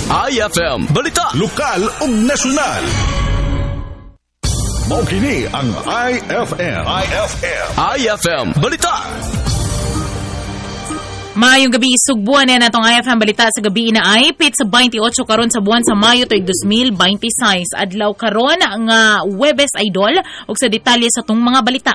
IFM Balita, lokal ug nasyonal. Mao kini ang IFM Balita. Mayong gabi, sugbuan na natong IFM Balita sa gabi na ay pit sa 28 karon sa buwan sa Mayo tuig 2026. Adlaw karon nga Huwebes Idol ug sa detalye sa tong mga balita.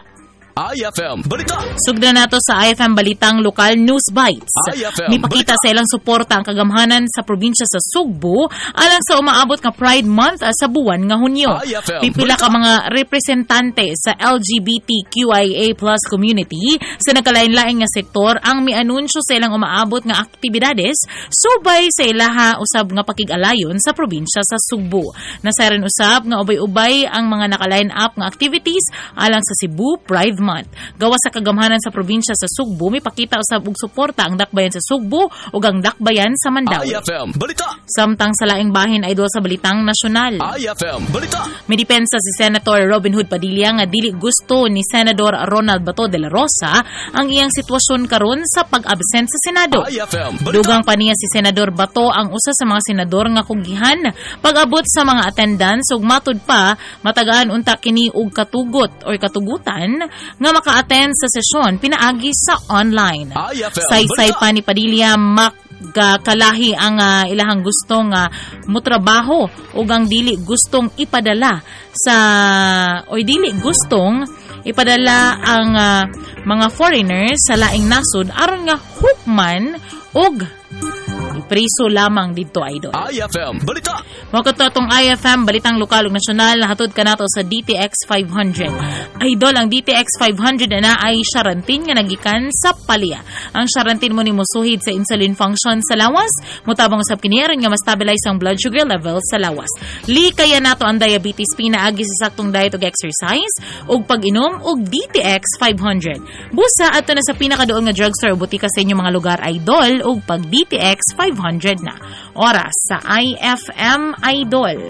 IFM Balita. Sugdan nato sa IFM Balitang Lokal News Bites. Mipakita sa ilang suporta ang kagamhanan sa probinsya sa Sugbo alang sa umaabot nga Pride Month sa buwan nga Hunyo. Pipila ka mga representante sa LGBTQIA+ community sa nagkalain-lain nga sektor ang mianunsyo sa ilang umaabot nga aktibidades subay sa ilaha usab nga pakig-alayon sa probinsya sa Sugbo. Nasayran usab nga ubay-ubay ang mga naka-line up nga activities alang sa Cebu Pride Month. Gawa sa kagamhanan sa probinsya sa Sugbo, mipakita usab og suporta ang dakbayan sa Sugbo ug ang dakbayan sa Mandaue. IFM Balita. Samtang sa laing bahin idol sa balitang nasyonal. IFM Balita. Midepensa si Senator Robin Hood Padilla nga dili gusto ni Senador Ronald Bato de la Rosa ang iyang sitwasyon karon sa pag-absent sa Senado. IFM Balita. Dugang pa niya si Senador Bato ang usa sa mga senador nga kugihan pag-abot sa mga attendance ug matud pa matagaan unta kini og katugot or katugutan nga maka-attend sa sesyon pinaagi sa online. Saysay pa ni Padilla magkalahi ang ilahang gustong mutrabaho ug ang dili gustong ipadala sa o dili gustong ipadala ang mga foreigners sa laing nasod aron nga hukman ug ipriso lamang dito idol. IFM Balita. Mao katong IFM Balitang Lokal ug Nasyonal hatod kanato sa DTX 500. Idol, ang DTX 500 na ay syarantin nga nagikan sa palya. Ang syarantin mo ni mosuhid sa insulin function sa lawas, mutabang usab kini aron nga ma-stabilize ang blood sugar level sa lawas. Likaya nato ang diabetes pinaagi sa saktong diet ug exercise ug pag-inom og DTX 500. Busa adto na sa pinakaduol nga drugstore o butika sa inyong mga lugar idol ug pag DTX 500 na. Oras sa IFM Idol.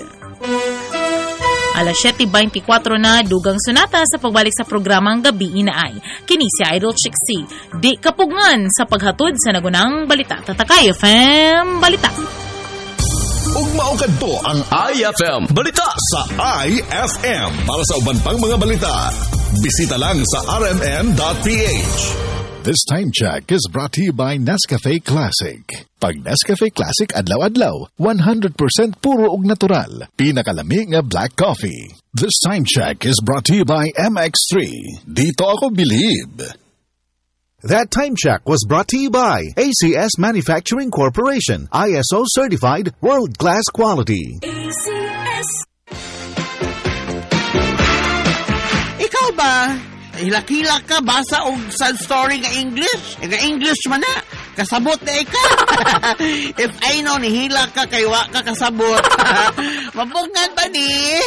Alas 7:24 na, dugang sunata sa pagbalik sa programang Gabi Inaay. Kini si Idol Chick C. Di kapugngan sa paghatod sa nagunang balita. Tatakay FM Balita. Ug mao kadto ang IFM Balita sa IFM. Para sa uban pang mga balita, bisita lang sa rmn.ph. This time check is brought to you by Nescafe Classic. Pag Nescafe Classic adlaw-adlaw, 100% puro ug natural. Pinakalami nga black coffee. This time check is brought to you by MX3. Dito ako believe. That time check was brought to you by ACS Manufacturing Corporation, ISO certified world-class quality. ACS. Ikaw ba? Hilak-hilak ka, basa og sad story nga English. Nga English man na. Kasabot na ikaw. If I know ni hilak ka, kay wa ka kasabot. Mabungan ba ni?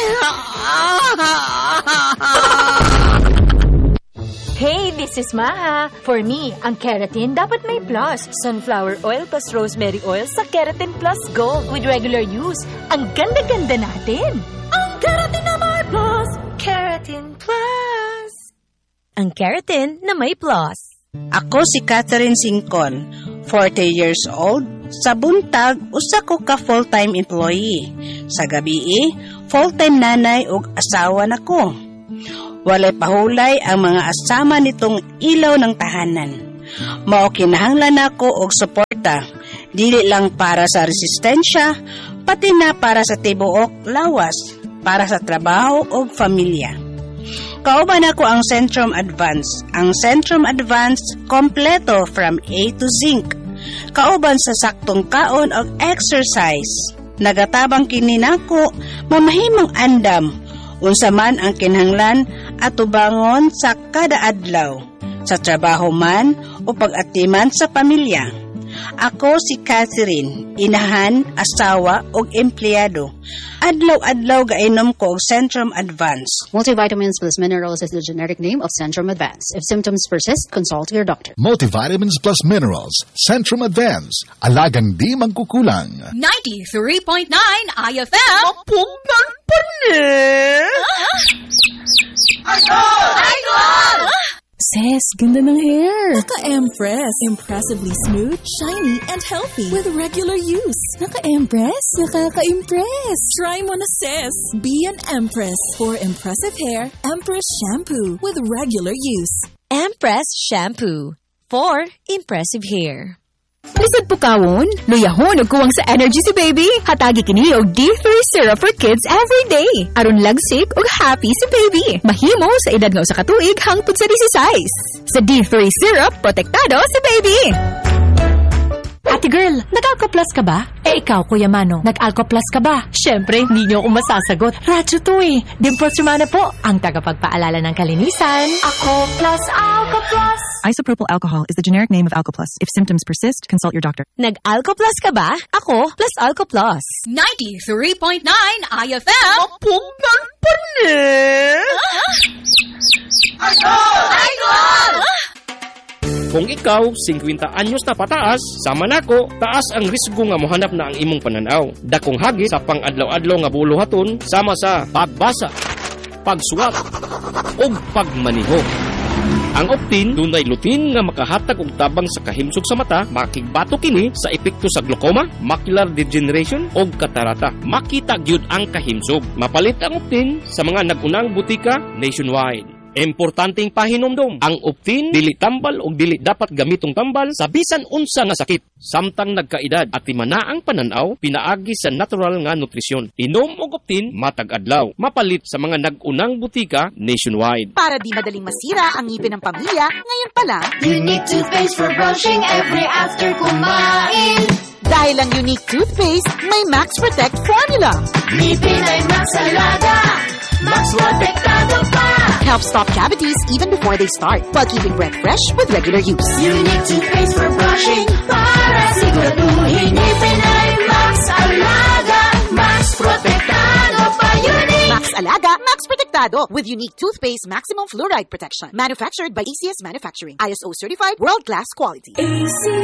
Hey, this is Maha. For me, ang keratin dapat may plus. Sunflower oil plus rosemary oil sa Keratin Plus Gold with regular use. Ang ganda-ganda natin. Ang keratin na may plus. Keratin Plus. Ang keratin na may plus. Ako si Catherine Singcon, 40 years old. Sa buntag, usa ko ka full-time employee. Sa gabi, full-time nanay ug asawa nako. Walay pahulay ang mga asama nitong ilaw ng tahanan. Mao kinahanglan nako og suporta, dili lang para sa resistensya, pati na para sa tibuok lawas, para sa trabaho ug pamilya. Kauban ako ang Centrum Advance. Ang Centrum Advance, kompleto from A to Zinc. Kauban sa saktong kaon o exercise. Nagatabang kini nako, mamahimong andam. Unsa man ang kinahanglan at tubangon sa kada adlaw. Sa trabaho man o pag-atiman sa pamilya. Ako si Catherine, inahan, asawa ug empleyado. Adlaw-adlaw gainom ko og Centrum Advance. Multivitamins plus minerals is the generic name of Centrum Advance. If symptoms persist, consult your doctor. Multivitamins plus minerals, Centrum Advance. Alagang di magkukulang. 93.9 IFM. Mapugnan pa ni. Idol! Idol! Sis, ganda ng hair. Naka-Empress. Impressively smooth, shiny, and healthy with regular use. Naka-Empress? Nakaka-impress. Try mo na, sis. Be an Empress. For impressive hair, Empress Shampoo with regular use. Empress Shampoo. For impressive hair. Lisod po kawon, luyahon ug kuwang sa energy si baby. Hatagi kini og D3 syrup for kids every day. Aron lagsik ug happy si baby. Mahimo sa edad nga usa ka tuig hangtod sa 16. Sa D3 syrup, protektado si baby. Ate girl, nag-Alco Plus ka ba? Eh ikaw, Kuya Mano, nag-Alco Plus ka ba? Syempre, hindi niyo ako masasagot. Radyo to eh. Dimples Romana po, ang tagapagpaalala ng kalinisan. Ako Plus, Alco Plus. Isopropyl alcohol is the generic name of Alco Plus. If symptoms persist, consult your doctor. Nag-Alco Plus ka ba? Ako plus Alco Plus. 93.9 IFM. Pugnan pa ni! Kung ikaw, 50 anyos na pataas, sama nako, taas ang risgo nga mohanap na ang imong pananaw. Dakong hagit sa pang-adlaw-adlaw nga buluhaton, sama sa pagbasa, pagsuwat, o pagmaniho. Ang Optin, dunay lutin nga makahatag og tabang sa kahimsog sa mata, makigbato kini sa epekto sa glaucoma, macular degeneration o katarata. Makita gyud ang kahimsog. Mapalit ang Optin sa mga nagunang butika nationwide. Importanteng pahinomdom, ang Optin dili tambal o dili dapat gamitong tambal sa bisan unsa nga sakit. Samtang nagkaedad at timana ang pananaw, pinaagi sa natural nga nutrisyon. Inom og Optin matag adlaw. Mapalit sa mga nagunang butika nationwide. Para di madaling masira ang ngipin ng pamilya, ngayon pa lang, Unique toothpaste for brushing every after kumain. Dahil ang Unique toothpaste, may Max Protect formula. Ngipin ay Max Alaga, Max Protektado pa. Helps stop cavities even before they start, while keeping breath fresh with regular use. Unique toothpaste for brushing, para siguraduhin ngipin ay Max Alaga, Max Protektado pa. Unique Max Alaga, Max Protektado with Unique toothpaste maximum fluoride protection. Manufactured by ACS Manufacturing. ISO certified, world-class quality.